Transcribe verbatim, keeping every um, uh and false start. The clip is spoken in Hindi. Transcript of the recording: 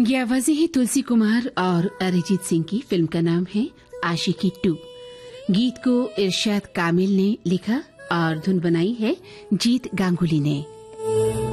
ये आवाजें हैं तुलसी कुमार और अरिजीत सिंह की। फिल्म का नाम है आशिकी टू। गीत को इरशाद कामिल ने लिखा और धुन बनाई है जीत गांगुली ने।